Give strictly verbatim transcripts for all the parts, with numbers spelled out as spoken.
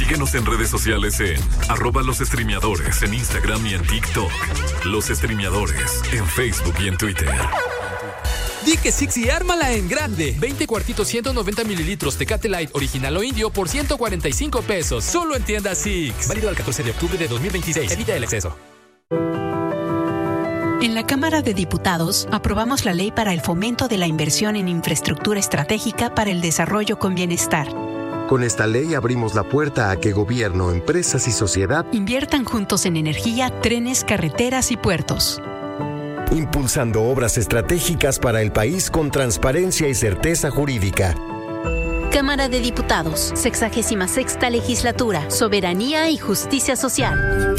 Síguenos en redes sociales en arroba los streameadores en Instagram y en TikTok. Los streameadores en Facebook y en Twitter. Di que Six y ármala en grande. veinte cuartitos ciento noventa mililitros Tecate Light original o indio por ciento cuarenta y cinco pesos. Solo en tienda Six. Válido al catorce de octubre de dos mil veintiséis. Evita el exceso. En la Cámara de Diputados aprobamos la ley para el fomento de la inversión en infraestructura estratégica para el desarrollo con bienestar. Con esta ley abrimos la puerta a que gobierno, empresas y sociedad inviertan juntos en energía, trenes, carreteras y puertos. Impulsando obras estratégicas para el país con transparencia y certeza jurídica. Cámara de Diputados, sexagésima sexta legislatura, Soberanía y Justicia Social.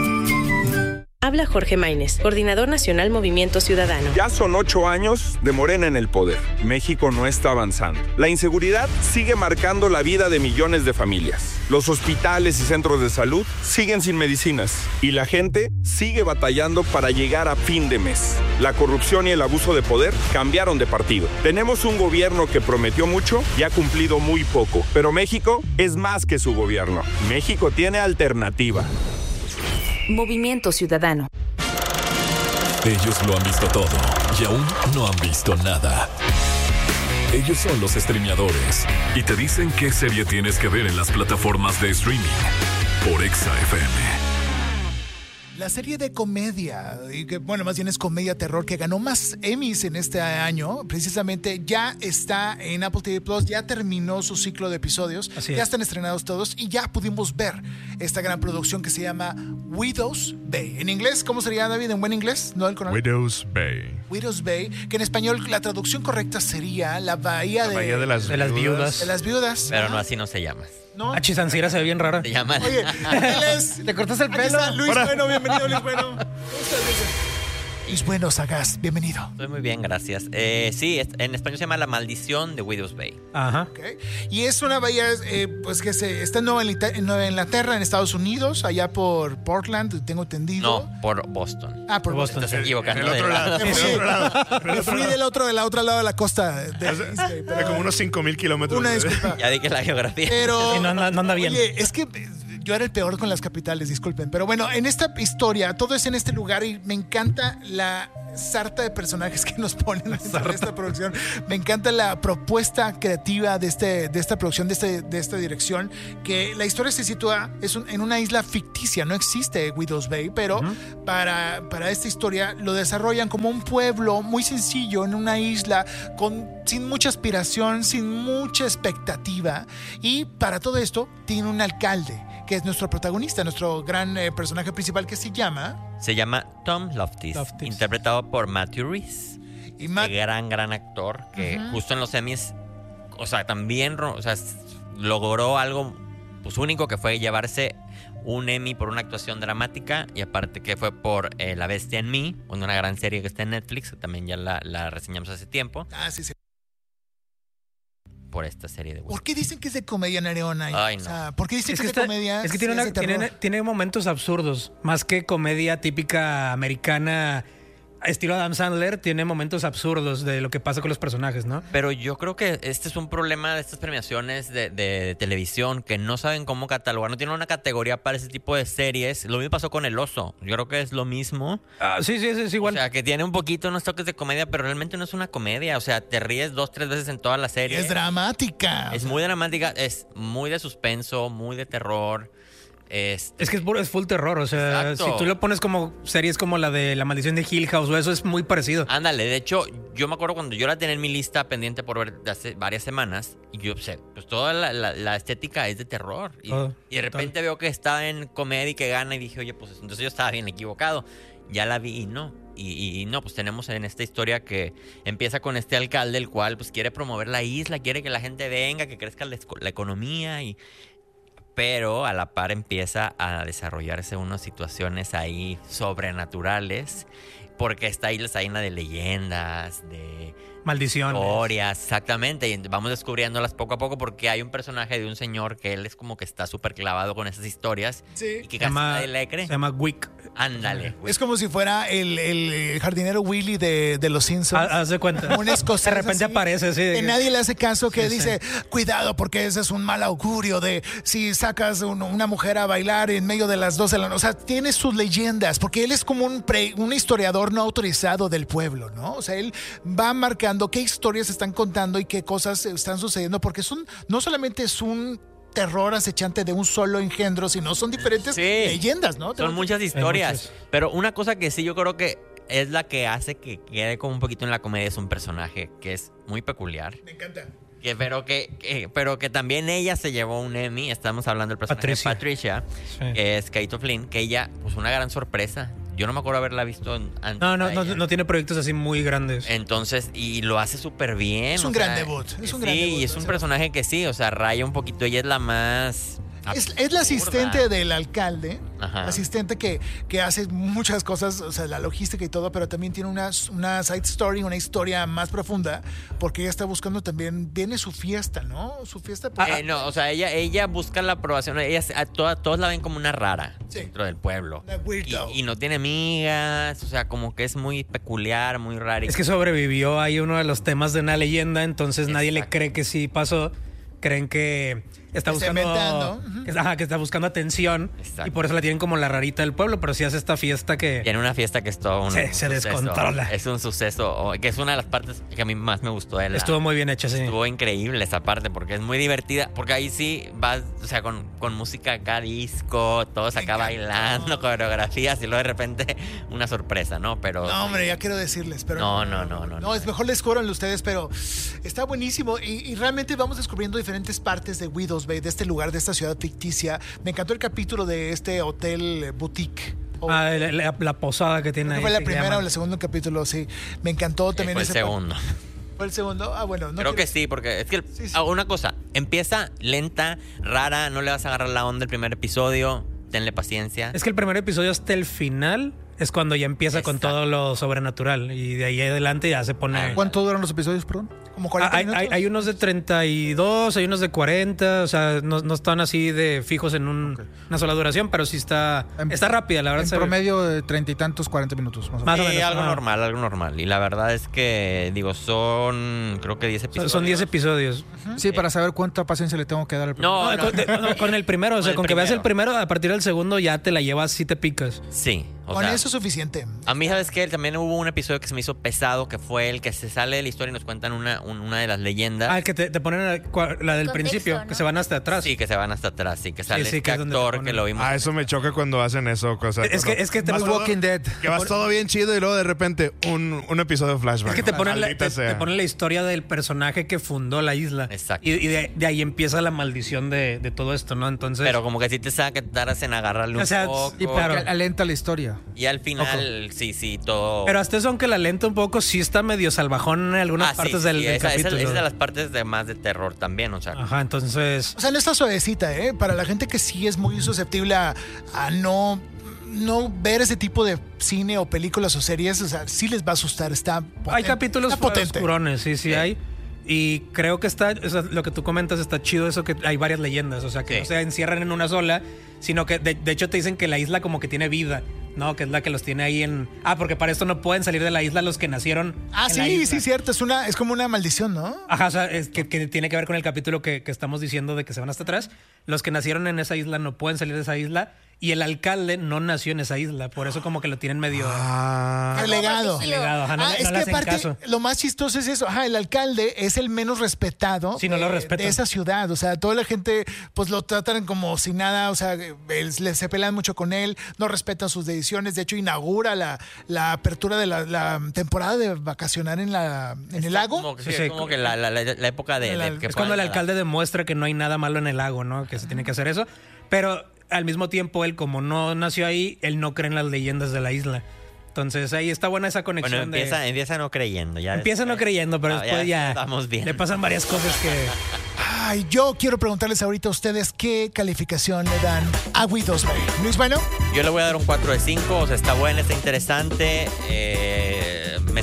Habla Jorge Maínez, coordinador nacional Movimiento Ciudadano. Ya son ocho años de Morena en el poder. México no está avanzando. La inseguridad sigue marcando la vida de millones de familias. Los hospitales y centros de salud siguen sin medicinas. Y la gente sigue batallando para llegar a fin de mes. La corrupción y el abuso de poder cambiaron de partido. Tenemos un gobierno que prometió mucho y ha cumplido muy poco. Pero México es más que su gobierno. México tiene alternativa. Movimiento Ciudadano. Ellos lo han visto todo y aún no han visto nada. Ellos son los streameadores y te dicen qué serie tienes que ver en las plataformas de streaming por Exa F M. La serie de comedia, y que, bueno, más bien es comedia terror, que ganó más Emmys en este año, precisamente ya está en Apple T V Plus, ya terminó su ciclo de episodios, Así ya es. están estrenados todos y ya pudimos ver esta gran producción que se llama Widow's Bay. En inglés, ¿cómo sería, David? ¿En buen inglés? ¿No, el coronel? Widow's Bay. Widow's Bay, que en español la traducción correcta sería la bahía, La de, bahía de las De las viudas. de las viudas. Pero Ajá. no, así no se llama. ¿No? Ah, Chisancira se ve bien rara. Se llama. Oye, él es... ¿Te cortas el Aquí pelo? está Luis Hola. Bueno, bienvenido Luis Bueno. ¿Cómo estás, Luis? Luis Bueno, Sagaz, bienvenido. Estoy muy bien, gracias. Eh, sí, es- en español se llama La Maldición de Widow's Bay. Ajá. Ok. Y es una bahía eh, pues que se, está en Nueva, Inglater- en Nueva Inglaterra, en Estados Unidos, allá por Portland, tengo entendido. No, por Boston. Ah, por Boston. Estás equivocando. En el otro de lado. Me En fui, el otro lado. En el me otro fui lado. del otro, del otro lado de la costa de Hace- East Bay, pero- de como unos cinco mil kilómetros. Una disculpa. Ya di que la geografía. Pero, Sí, no anda- no anda bien. Oye, es que eh, yo era el peor con las capitales, disculpen. Pero bueno, en esta historia, todo es en este lugar y me encanta la sarta de personajes que nos ponen dentro de esta producción. Me encanta la propuesta creativa de, este, de esta producción, de, este, de esta dirección, que la historia se sitúa es un- en una isla ficticia, no existe Widow's Bay, pero uh-huh. para, para esta historia lo desarrollan como un pueblo muy sencillo en una isla con, sin mucha aspiración, sin mucha expectativa, y para todo esto tiene un alcalde que es nuestro protagonista, nuestro gran eh, personaje principal, que se llama... Se llama Tom Loftis, Loftis. interpretado por Matthew Rhys. Y Matt- Este gran, gran actor que Ujú. justo en los Emmys, o sea, también o sea, s- logró algo pues único, que fue llevarse un Emmy por una actuación dramática, y aparte que fue por eh, La Bestia en Mí, una gran serie que está en Netflix, que también ya la, la reseñamos hace tiempo, Ah, sí, sí. por esta serie de ¿Por qué dicen que es de comedia, Nereona? Ay, O no. sea, ¿por qué dicen Es que que, es de está- comedia? es que tiene, si una- de terror? tiene, tiene momentos absurdos, más que comedia típica americana, estilo Adam Sandler, tiene momentos absurdos de lo que pasa con los personajes, ¿no? Pero yo creo que este es un problema de estas premiaciones de, de televisión, que no saben cómo catalogar, no tienen una categoría para ese tipo de series. Lo mismo pasó con El Oso, yo creo que es lo mismo. Ah, sí, sí, es, es igual. O sea, que tiene un poquito unos toques de comedia, pero realmente no es una comedia. O sea, te ríes dos, tres veces en toda la serie. Es dramática. Es muy dramática, es muy de suspenso, muy de terror. Es, Es que es, puro- es full terror, o sea, Exacto. si tú lo pones como series como la de La Maldición de Hill House o eso, es muy parecido. Ándale, de hecho, yo me acuerdo cuando yo la tenía en mi lista pendiente por ver de hace varias semanas, y yo, pues, pues toda la, la- la estética es de terror. Y, Todo, y de repente veo que está en comedia y que gana, y dije, oye, pues entonces yo estaba bien equivocado. Ya la vi y no. Y, y- y no, pues tenemos en esta historia que empieza con este alcalde, el cual pues quiere promover la isla, quiere que la gente venga, que crezca la, esco- la economía, y pero a la par empieza a desarrollarse unas situaciones ahí sobrenaturales, porque esta isla está llena de leyendas, de, maldiciones. Historias, exactamente. Y vamos descubriéndolas poco a poco porque hay un personaje de un señor que él es como que está súper clavado con esas historias. Sí. Y que Se casi llama, nadie le cree. se llama Wick. Ándale. Wick. Es como si fuera el, el jardinero Willy de, de los Simpsons. Ha- Haz de cuenta. Un escocés De repente así, aparece, sí. de que que- nadie le hace caso, que Sí, dice, cuidado porque ese es un mal augurio de si sacas un- una mujer a bailar en medio de las doce de la noche. O sea, tiene sus leyendas, porque él es como un, pre- un historiador no autorizado del pueblo, ¿no? O sea, él va marcando qué historias están contando y qué cosas están sucediendo, porque son, no solamente es un terror acechante de un solo engendro, sino son diferentes Sí. leyendas, ¿no? Son muchas historias. muchas. Pero una cosa que sí yo creo que es la que hace que quede como un poquito en la comedia es un personaje que es muy peculiar. Me encanta. Que, pero, que, que- pero que también ella se llevó un Emmy. Estamos hablando del personaje Patricia. de Patricia, Sí. que es Kate O'Flynn, que ella, pues una gran sorpresa. Yo no me acuerdo haberla visto en- antes. No, no, a no, ella. no tiene proyectos así muy grandes. Entonces, y lo hace súper bien. Es un o gran sea, debut, es un sí, gran debut, y es o un sea. personaje que sí, o sea, raya un poquito. Ella es la más. Es, es la asistente absurda. del alcalde, Ajá. la asistente que, que hace muchas cosas, o sea, la logística y todo, pero también tiene una, una side story, una historia más profunda, porque ella está buscando también, viene su fiesta, ¿no? Su fiesta. Eh, no, o sea, ella, ella busca la aprobación. Ella, a toda- todos la ven como una rara Sí. dentro del pueblo. Una weirdo. Y, y no tiene amigas, o sea, como que es muy peculiar, muy rara. Es que sobrevivió ahí uno de los temas de una leyenda, entonces nadie le Exacto. cree que sí pasó. Creen que está Que está buscando inventando. Ujú. que, ajá, que está buscando atención. Exacto. Y por eso la tienen como la rarita del pueblo, pero sí hace esta fiesta que Tiene una fiesta que es todo un, Se- un se suceso. descontrola. Es un suceso, o- que es una de las partes que a mí más me gustó de la. estuvo muy bien hecha, sí. Estuvo increíble esa parte porque es muy divertida. Porque ahí sí vas, o sea, con, con música acá, disco, todos Me acá encantó. bailando, coreografías y luego de repente una sorpresa, ¿no? Pero. No, hombre, ya quiero decirles, pero No, no, no, no. No, es mejor les cobran ustedes, pero está buenísimo y, y realmente vamos descubriendo diferentes partes de Widows Bay, de este lugar, de esta ciudad ficticia. Me encantó el capítulo de este hotel eh, boutique. O- Ah, la, la- la posada que tiene creo ahí. que fue la que primera llaman. o el segundo capítulo, sí. Me encantó Eh, también fue el ese segundo. ¿Fue el segundo? Ah, bueno. No Creo que quiero- sí, porque es que el- Sí, sí. ah, una cosa, empieza lenta, rara, no le vas a agarrar la onda el primer episodio, tenle paciencia. Es que el primer episodio hasta el final es cuando ya empieza con Exacto. todo lo sobrenatural y de ahí adelante ya se pone... Ah, ¿Cuánto duran los episodios, perdón? Como Ah, cuarenta hay, minutos. hay- hay unos de treinta y dos, hay unos de cuarenta, o sea, no, no están así de fijos en un- una sola duración, pero sí está, En- está rápida, la verdad. En se- promedio de treinta y tantos, cuarenta minutos. Más o Más o Sí, menos, algo ajá. normal, algo normal. Y la verdad es que, digo, son, creo que diez son- episodios. son diez episodios. menos. Sí, para saber cuánta paciencia le tengo que dar al No, No, no, con, de- no, con el primero, o sea, Con con, el que veas el primero. primero, a partir del segundo ya te la llevas si te picas. Sí, o Con sea, eso es suficiente. a mí, ¿sabes qué? También hubo un episodio que se me hizo pesado, que fue el que se sale de la historia y nos cuentan una, un- una de las leyendas. Ah, el que te, te ponen la, cua- la del Contexto, principio, ¿no? que se van hasta atrás. Sí, que se van hasta atrás, sí, que sale sí, este que es donde te actor ponen. que lo vimos. Ah, eso me choca cuando hacen eso. O sea, Es que- cuando es que te- vas Muy todo- Walking Dead. Que vas todo bien chido y luego de repente un, un episodio de flashback. Es que te ponen, la, Maldita te, sea. te ponen la historia del personaje que fundó la isla. Exacto. Y, y de, de ahí empieza la maldición de, de todo esto, ¿no? Entonces. Pero como que sí te saca, te tardas en agarrarle un O sea, poco. Y porque Claro. alenta la historia. Y al final, sí, sí, todo. Pero hasta eso, aunque la lenta un poco, sí está medio salvajón en algunas Ah, sí, partes sí, del, sí, del esa, esa- capítulo. esa es de las partes de más de terror también, o sea. Ajá, entonces. O sea, no está suavecita, ¿eh? Para la gente que sí es muy susceptible a, a no, no ver ese tipo de cine o películas o series, o sea, sí les va a asustar. Está potente, Hay capítulos está potente. oscurones, sí, sí, Sí. hay. Y creo que está, o sea, lo que tú comentas está chido eso, que hay varias leyendas, o sea, que Sí. no se encierran en una sola, sino que de, de hecho te dicen que la isla como que tiene vida, ¿no? Que es la que los tiene ahí en... Ah, porque para esto no pueden salir de la isla los que nacieron Ah, en la sí, isla. sí, cierto. Es una, es como una maldición, ¿no? Ajá, o sea, es que, que tiene que ver con el capítulo que, que estamos diciendo de que se van hasta atrás. Los que nacieron en esa isla no pueden salir de esa isla y el alcalde no nació en esa isla, por eso como que lo tienen medio... Ah, Relegado. Relegado, ajá, no, Ah, le- es no que le hacen aparte, caso. lo más chistoso es eso. Ajá, el alcalde es el menos respetado Sí, no lo de- respetan. de esa ciudad. O sea, toda la gente, pues lo tratan como si nada. O sea, él- le- se pelean mucho con él, no respetan sus decisiones. De hecho, inaugura la, la apertura de la, la temporada de vacacionar en, la, en el lago. Como que, Sí, sí, sí. como que la, la- la- la época de, El de al- que Es cuando el puedan- alcalde demuestra que no hay nada malo en el lago, ¿no? Que se tiene que hacer eso. Pero al mismo tiempo, él, como no nació ahí, él no cree en las leyendas de la isla. Entonces ahí está buena esa Bueno, conexión. de- empieza, empieza no creyendo. Ya Empieza no después- creyendo, pero Ah, después ya, Estamos bien. le pasan varias cosas que... Ay, yo quiero preguntarles ahorita a ustedes qué calificación le dan a Widows Bay. Luis, bueno. Yo le voy a dar un cuatro de cinco, o sea, está buena, está interesante. eh, me, sa- me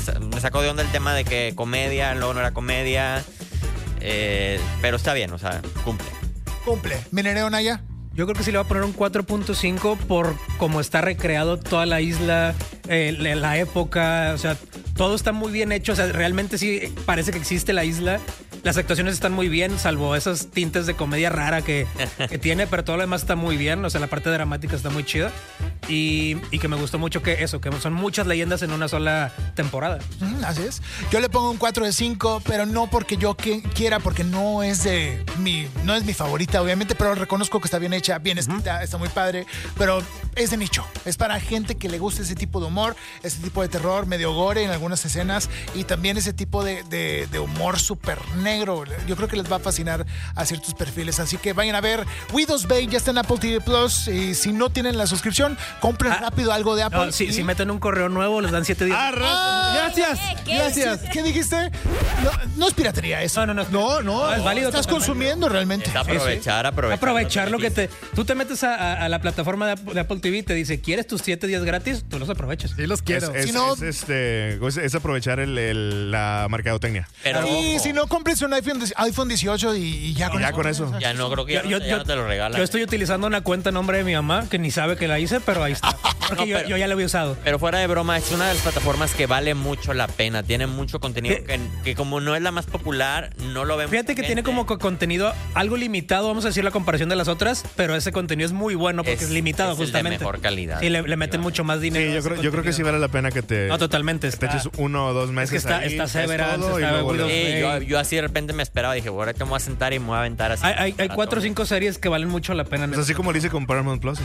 sacó de onda el tema de que comedia, luego no era comedia. Eh, pero está bien, o sea, cumple. Cumple. ¿Minereo Naya? Yo creo que sí le va a poner un cuatro punto cinco por cómo está recreado toda la isla, eh, la, la época, o sea, todo está muy bien hecho, o sea, realmente sí parece que existe la isla. Las actuaciones están muy bien, salvo esos tintes de comedia rara que, que tiene, pero todo lo demás está muy bien, o sea, la parte dramática está muy chida. Y, y que me gustó mucho que eso, que son muchas leyendas en una sola temporada. Mm, así es. Yo le pongo un cuatro de cinco, pero no porque yo que, quiera, porque no es de mi, no es mi favorita, obviamente, pero reconozco que está bien hecha, bien escrita, uh-huh. está muy padre, pero es de nicho. Es para gente que le gusta ese tipo de humor, ese tipo de terror, medio gore en algunas escenas, y también ese tipo de, de, de humor súper negro. Yo creo que les va a fascinar a ciertos perfiles, así que vayan a ver Widows Bay, ya está en Apple T V Plus, y si no tienen la suscripción, compren ah, rápido algo de Apple. No, si, y... si meten un correo nuevo, les dan siete días. Ah, ah, gracias, ¿qué, gracias. ¿Qué, ¿Qué dijiste? No, no es piratería eso. No, no, no. No, no, no es válido. Estás consumiendo realmente. Es aprovechar, aprovechar. Aprovechar lo que te... Tú te metes a, a, a la plataforma de Apple, de Apple T V y te dice, ¿quieres tus siete días gratis? Tú los aprovechas. Sí, los quiero. Es, si es, no, es, este, es aprovechar el, el, la mercadotecnia. Pero y si no, compres un iPhone, iPhone dieciocho y, y ya con ya eso. con eso. Ya no, creo que ya, yo, no, yo, ya no te lo regalan. Yo estoy utilizando una cuenta en nombre de mi mamá, que ni sabe que la hice, pero ahí está. Porque no, yo, pero, yo ya la había usado. Pero fuera de broma, es una de las plataformas que vale mucho la pena. Tiene mucho contenido que, que como no es la más popular, no lo vemos. Fíjate que gente. tiene como contenido algo limitado, vamos a decir la comparación de las otras, pero ese contenido es muy bueno porque es, es limitado es justamente. El de mejor calidad. Sí, le, le meten mucho más dinero. Sí, yo creo, yo creo que sí vale la pena que te... No, totalmente. Te eches uno o dos meses es que está, ahí, está Severance, está luego, sí, yo, yo así de repente me esperaba, dije, ahora te voy a sentar y me voy a aventar así. Hay, hay, hay cuatro o cinco series que valen mucho la pena. Pues así como lo hice con Paramount Plus.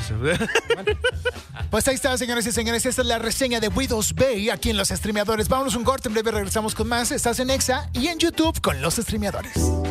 Pues ahí está, señores y señores. Esta es la reseña de Widows Bay aquí en Los Streameadores. Vámonos un corte, en breve regresamos con más. Estás en Exa y en YouTube con Los Streameadores.